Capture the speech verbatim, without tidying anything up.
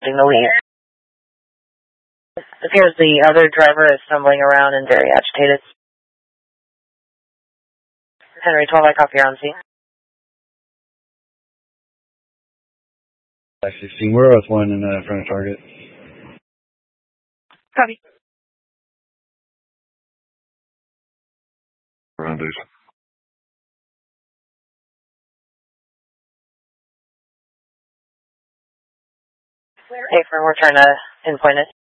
approaching the lead. It appears the other driver is stumbling around and very agitated. Henry twelve, I copy, you're on scene. five sixteen, we're with one in uh, front of target. Copy. Rendezvous. Hey, firm, we're trying to pinpoint it.